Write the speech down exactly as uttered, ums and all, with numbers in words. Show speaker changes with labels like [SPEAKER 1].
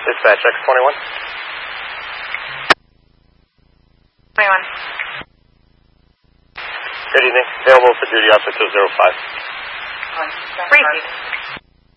[SPEAKER 1] Dispatch, X twenty-one.
[SPEAKER 2] twenty-one.
[SPEAKER 1] Good evening. Available for duty, Officer two oh five.
[SPEAKER 2] Briefly.